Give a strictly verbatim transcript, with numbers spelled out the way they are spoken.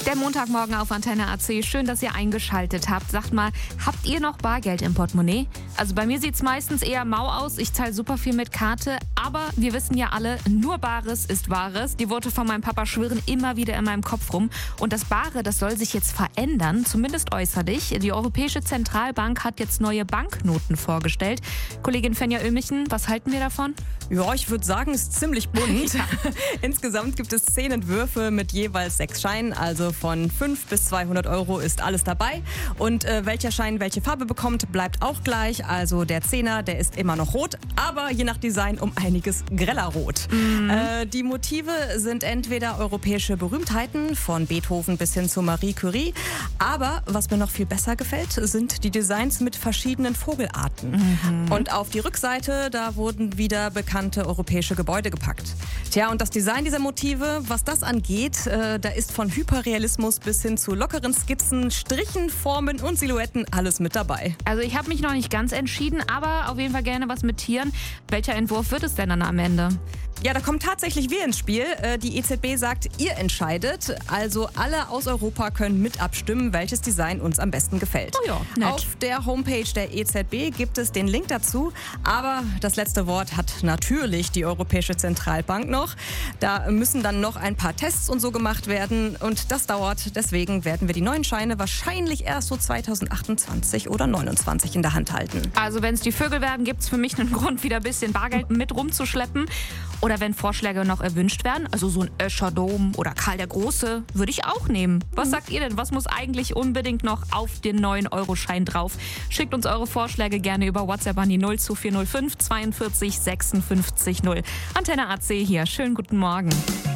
Der Montagmorgen auf Antenne A C. Schön, dass ihr eingeschaltet habt. Sagt mal, habt ihr noch Bargeld im Portemonnaie? Also bei mir sieht es meistens eher mau aus. Ich zahle super viel mit Karte. Aber wir wissen ja alle, nur Bares ist Wahres. Die Worte von meinem Papa schwirren immer wieder in meinem Kopf rum. Und das Bare, das soll sich jetzt verändern, zumindest äußerlich. Die Europäische Zentralbank hat jetzt neue Banknoten vorgestellt. Kollegin Fenja Ömichen, was halten wir davon? Ja, ich würde sagen, es ist ziemlich bunt. Ja. Insgesamt gibt es zehn Entwürfe mit jeweils sechs Scheinen, also von fünf bis zweihundert Euro ist alles dabei. Und äh, welcher Schein welche Farbe bekommt, bleibt auch gleich. Also der Zehner, der ist immer noch rot, aber je nach Design um einiges greller rot. Mhm. Äh, die Motive sind entweder europäische Berühmtheiten, von Beethoven bis hin zu Marie Curie. Aber was mir noch viel besser gefällt, sind die Designs mit verschiedenen Vogelarten. Mhm. Und auf die Rückseite, da wurden wieder bekannte europäische Gebäude gepackt. Tja, und das Design dieser Motive, was das angeht, äh, da ist von Hyperrealismus bis hin zu lockeren Skizzen, Strichen, Formen und Silhouetten alles mit dabei. Also ich habe mich noch nicht ganz entschieden, aber auf jeden Fall gerne was mit Tieren. Welcher Entwurf wird es denn dann am Ende? Ja, da kommen tatsächlich wir ins Spiel. Die E Z B sagt, ihr entscheidet. Also alle aus Europa können mit abstimmen, welches Design uns am besten gefällt. Oh ja, nett. Auf der Homepage der E Z B gibt es den Link dazu. Aber das letzte Wort hat natürlich die Europäische Zentralbank noch. Da müssen dann noch ein paar Tests und so gemacht werden. Und das dauert. Deswegen werden wir die neuen Scheine wahrscheinlich erst so zweitausendachtundzwanzig oder neunundzwanzig in der Hand halten. Also wenn es die Vögel werden, gibt es für mich einen Grund, wieder ein bisschen Bargeld mit rumzuschleppen. Oder wenn Vorschläge noch erwünscht werden, also so ein Öscherdom oder Karl der Große, würde ich auch nehmen. Was sagt ihr denn? Was muss eigentlich unbedingt noch auf den neuen Euroschein drauf? Schickt uns eure Vorschläge gerne über WhatsApp an die null zwei vier null fünf zweiundvierzig sechsundfünfzig null. Antenne A C hier. Schönen guten Morgen.